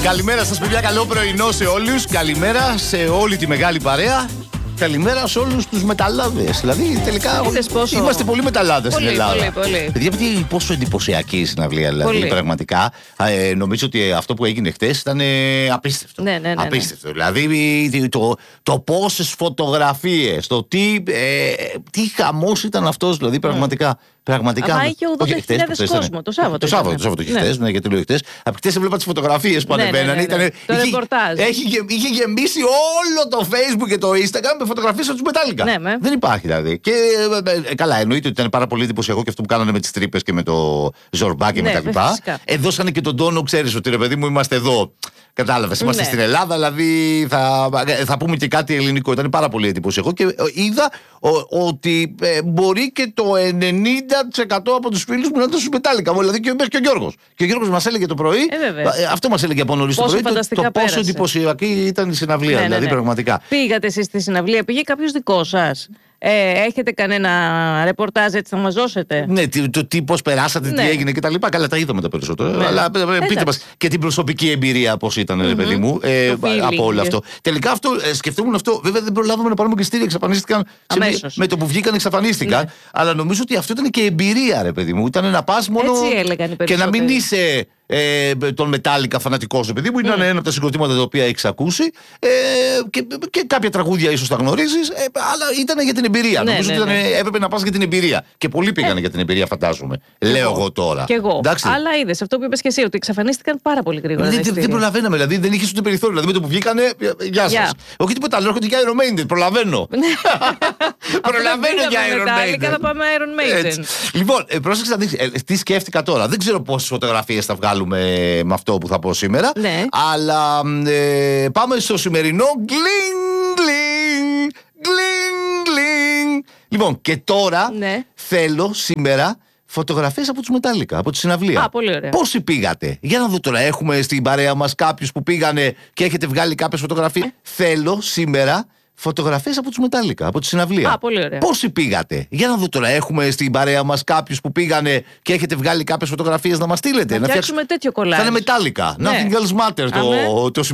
Καλημέρα σας, παιδιά. Καλό πρωινό σε όλους. Καλημέρα σε όλη τη μεγάλη παρέα. Καλημέρα σε όλους τους μεταλλάδες. Δηλαδή, τελικά είμαστε πολύ μεταλλάδες στην Ελλάδα. Πολύ. Παιδιά, πόσο εντυπωσιακή η συναυλία, δηλαδή, πραγματικά. Νομίζω ότι αυτό που έγινε χτες ήταν απίστευτο. Ναι. Απίστευτο. Δηλαδή, το πόσες φωτογραφίες, το τι χαμός ήταν αυτός, δηλαδή, πραγματικά. Μα είχε 80.000 κόσμο το Σάββατο. Το Σάββατο χτες, ναι, γιατί λέω χτες. Από χτες έβλεπα τις φωτογραφίες που ανεβαίνανε. Το ρεπορτάζ. Είχε γεμίσει όλο το Facebook και το Instagram με φωτογραφίες από τους Μετάλλικα. Ναι, Δεν υπάρχει δηλαδή. Και καλά, εννοείται ότι ήταν πάρα πολύ εντυπωσιακό και αυτό που κάνανε με τις τρύπες και με το ζορμπάκι και κτλ. Δώσανε και τον τόνο, ξέρεις ότι ρε παιδί μου, είμαστε εδώ. Κατάλαβες, είμαστε στην Ελλάδα, δηλαδή θα πούμε και κάτι ελληνικό. Ήταν πάρα πολύ εντυπωσιακό και είδα ότι μπορεί και το 90% από τους φίλους μου να ήταν στους Μετάλλικα. Δηλαδή και ο Γιώργος. Και ο Γιώργος μας έλεγε το πρωί, αυτό μας έλεγε από νωρίς το πρωί, το πόσο εντυπωσιακή ήταν η συναυλία. Δηλαδή πραγματικά. Πήγατε εσείς στη συναυλία, πήγε κάποιος δικό σας? Έχετε κανένα ρεπορτάζ έτσι να μας δώσετε? Ναι, πώς περάσατε, τι έγινε κτλ. Καλά, τα είδαμε τα περισσότερα. Αλλά πείτε μας και την προσωπική εμπειρία πώς ήταν, παιδί μου, από όλο αυτό. Τελικά αυτό, σκεφτόμουν αυτό. Βέβαια δεν προλάβαμε να πάρουμε και στήρια, εξαφανίστηκαν. Με το που βγήκαν, εξαφανίστηκαν. Αλλά νομίζω ότι αυτό ήταν και εμπειρία, ρε παιδί μου. Ήταν να πας μόνο. Και να μην είσαι τον Μετάλλικα φανατικός, παιδί μου. Ήταν ένα από τα συγκροτήματα τα οποία έχεις ακούσει και κάποια τραγούδια ίσως τα γνωρίζεις, αλλά ήταν για την εμπειρία. Νομίζω ότι έπρεπε να πας για την εμπειρία. Και πολλοί πήγανε για την εμπειρία, φαντάζομαι. Λέω εγώ τώρα. Κι εγώ. Εντάξει. Αλλά είδες αυτό που είπες και εσύ, ότι εξαφανίστηκαν πάρα πολύ γρήγορα. Δεν προλαβαίναμε, δηλαδή δεν είχες ούτε περιθώριο. Δηλαδή με το που βγήκανε, γεια σας. Όχι τίποτα άλλο, έρχονται για Iron Maiden. Προλαβαίνω. Προλαβαίνω για Iron Maiden. Να πάμε Iron Maiden. Λοιπόν, πρόσεξε να δεις τι σκέφτηκα τώρα. Δεν ξέρω πόσες φωτογραφίες θα βγάλουμε με αυτό που θα πω σήμερα. Αλλά πάμε στο σημερινό γκλινγκ. Λοιπόν, και τώρα θέλω σήμερα φωτογραφίες από τους Μετάλλικα, από τη συναυλία. Πολύ ωραία. Πόσοι πήγατε? Για να δω τώρα, έχουμε στην παρέα μας κάποιους που πήγανε και έχετε βγάλει κάποιες φωτογραφίες. Θέλω σήμερα φωτογραφίες από τους Μετάλλικα, από τη συναυλία. Πολύ ωραία. Πόσοι πήγατε? Για να δω τώρα, έχουμε στην παρέα μας κάποιους που πήγανε και έχετε βγάλει κάποιες φωτογραφίες να μας στείλετε. Να φτιάξουμε τέτοιο κολλάζ. Θα είναι Μετάλλικα. Nothing else matters το